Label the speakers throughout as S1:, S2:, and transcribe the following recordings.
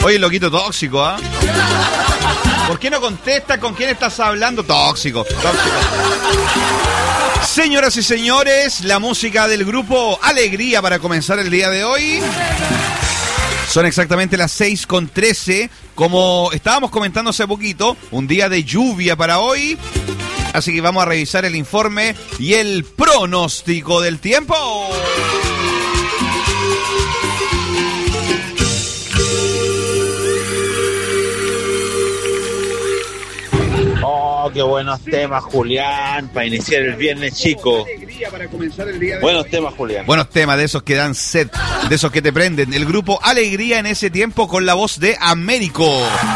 S1: Oye, loquito tóxico, ¿ah? ¿Por qué no contestas? ¿Con quién estás hablando? Tóxico. Señoras y señores, la música del grupo Alegría para comenzar el día de hoy. Son exactamente las 6:13. Como estábamos comentando hace poquito, un día de lluvia para hoy. Así que vamos a revisar el informe y el pronóstico del tiempo.
S2: Oh, qué buenos temas, Julián, para iniciar el viernes, chico. Buenos temas, Julián.
S1: Buenos temas, de esos que dan sed, de esos que te prenden. El grupo Alegría en ese tiempo con la voz de Américo.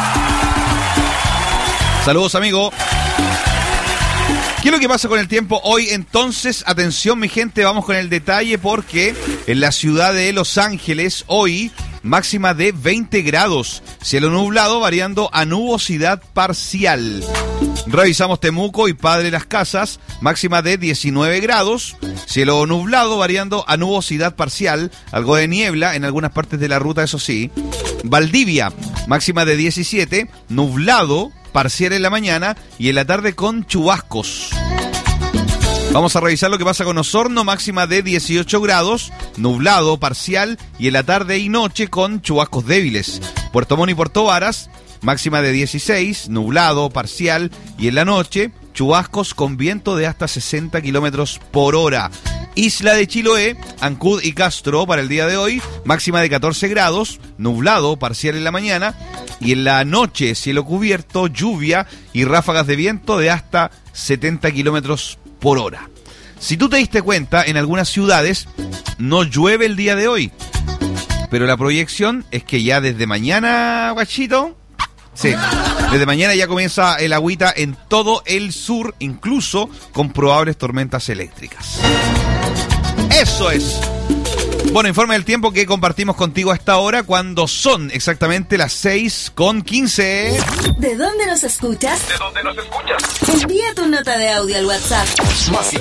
S1: Saludos, amigo. ¿Qué es lo que pasa con el tiempo hoy? Entonces, atención mi gente, vamos con el detalle porque en la ciudad de Los Ángeles hoy máxima de 20 grados, cielo nublado variando a nubosidad parcial. Revisamos Temuco y Padre Las Casas, máxima de 19 grados, cielo nublado variando a nubosidad parcial, algo de niebla en algunas partes de la ruta, eso sí. Valdivia, máxima de 17, nublado parcial en la mañana y en la tarde con chubascos. Vamos a revisar lo que pasa con Osorno, máxima de 18 grados, nublado parcial y en la tarde y noche con chubascos débiles. Puerto Montt y Puerto Varas, máxima de 16, nublado parcial y en la noche chubascos con viento de hasta 60 kilómetros por hora. Isla de Chiloé, Ancud y Castro para el día de hoy, máxima de 14 grados, nublado parcial en la mañana y en la noche cielo cubierto, lluvia y ráfagas de viento de hasta 70 kilómetros por hora. Si tú te diste cuenta, en algunas ciudades no llueve el día de hoy, pero la proyección es que ya desde mañana, guachito, sí, desde mañana ya comienza el agüita en todo el sur, incluso con probables tormentas eléctricas. Eso es. Bueno, informe del tiempo que compartimos contigo a esta hora cuando son exactamente las 6:15.
S3: ¿De dónde nos escuchas?
S4: ¿De dónde nos escuchas?
S3: Envía tu nota de audio al WhatsApp.
S4: Más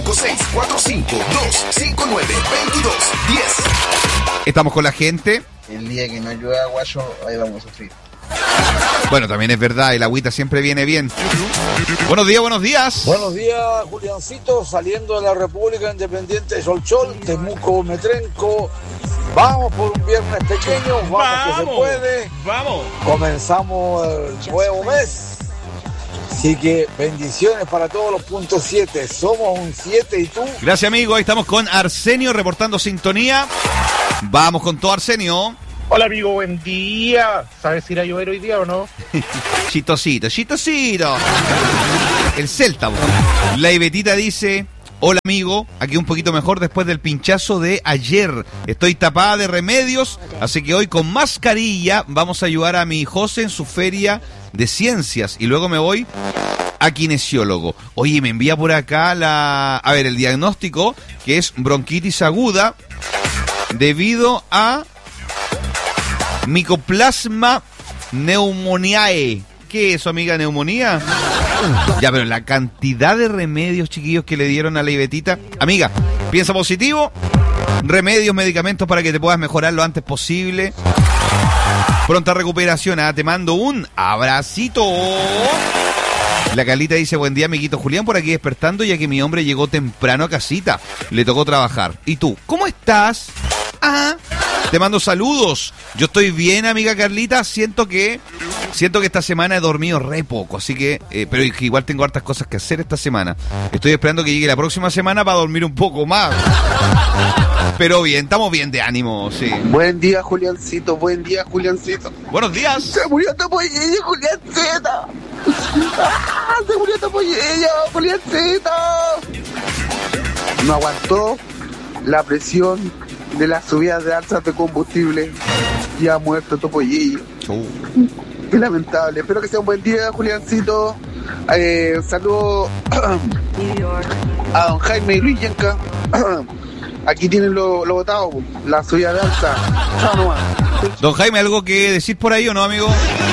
S4: 56452592210.
S1: Estamos con la gente.
S5: El día que no llueva, guayo, ahí vamos a sufrir.
S1: Bueno, también es verdad, el agüita siempre viene bien. Buenos días, buenos días.
S6: Buenos días, Juliancito, saliendo de la República Independiente de Solchol, Temuco, Metrenco. Vamos por un viernes pequeño, vamos que se puede.
S1: Vamos.
S6: Comenzamos el nuevo mes. Así que bendiciones para todos los puntos 7. Somos un 7 y tú.
S1: Gracias, amigo. Ahí estamos con Arsenio reportando sintonía. Vamos con todo, Arsenio.
S7: Hola amigo, buen día. ¿Sabes si irá a llover hoy día o no?
S1: Chitosito, chitosito. El Celta. La Ibetita dice: hola amigo, aquí un poquito mejor después del pinchazo de ayer. Estoy tapada de remedios, así que hoy con mascarilla vamos a ayudar a mi José en su feria de ciencias y luego me voy a kinesiólogo. Oye, me envía por acá el diagnóstico, que es bronquitis aguda debido a Mycoplasma pneumoniae. ¿Qué es eso, amiga? ¿Neumonía? Ya, pero la cantidad de remedios, chiquillos, que le dieron a la Ibetita. Amiga, piensa positivo. Remedios, medicamentos para que te puedas mejorar lo antes posible. Pronta recuperación. Te mando un abracito. La Carlita dice: buen día, amiguito Julián, por aquí despertando ya que mi hombre llegó temprano a casita. Le tocó trabajar. ¿Y tú? ¿Cómo estás? Te mando saludos. Yo estoy bien, amiga Carlita. Siento que esta semana he dormido re poco, así que pero igual tengo hartas cosas que hacer esta semana. Estoy esperando que llegue la próxima semana para dormir un poco más. Pero bien, estamos bien de ánimo, sí.
S5: Buen día, Juliancito. Buen día, Juliancito.
S1: Buenos días.
S5: Se murió Topollillo, Juliancito. Se murió Topollillo, Juliancito. No aguantó la presión de las subidas de alzas de combustible y ha muerto Topollillo. Qué lamentable. Espero que sea un buen día, Juliancito. Saludo a don Jaime y Luis Yenca. Aquí tienen lo votado, la subida de alza. Chao nomás.
S1: Don Jaime, ¿algo que decir por ahí o no, amigo?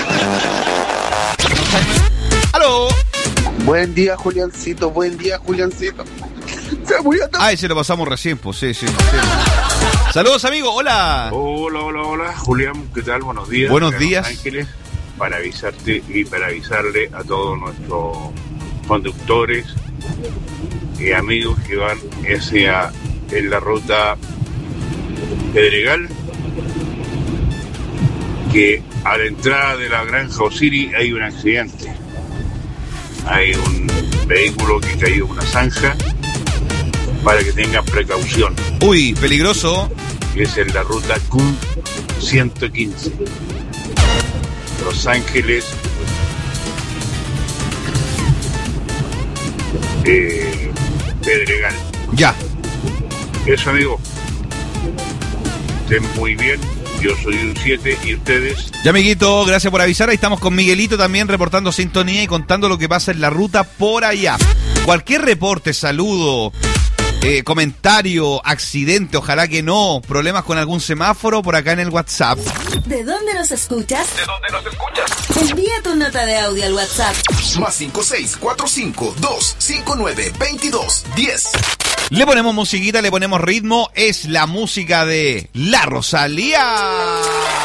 S1: ¡Aló!
S5: Buen día, Juliancito. Buen día, Juliancito. Se murió
S1: Topollillo. Se lo pasamos recién, pues, sí. Saludos, amigo. Hola.
S8: Hola. Julián, ¿qué tal? Buenos días.
S1: Buenos días.
S8: Ángeles, para avisarte y para avisarle a todos nuestros conductores y amigos que van en la ruta Pedregal, que a la entrada de la Granja Osiri hay un accidente. Hay un vehículo que cayó en una zanja, para que tengan precaución.
S1: Uy, peligroso.
S8: Es en la ruta CUM 115. Los Ángeles, Pedregal.
S1: Ya.
S8: Eso, amigo. Estén muy bien. Yo soy un 7 y ustedes.
S1: Ya, amiguito, gracias por avisar. Ahí estamos con Miguelito también reportando sintonía y contando lo que pasa en la ruta por allá. Cualquier reporte, saludo, comentario, accidente, ojalá que no, problemas con algún semáforo, por acá en el WhatsApp.
S3: ¿De dónde nos escuchas? Envía tu nota de audio al WhatsApp.
S4: Más 56-45-259-2210.
S1: Le ponemos musiquita, le ponemos ritmo, es la música de La Rosalía.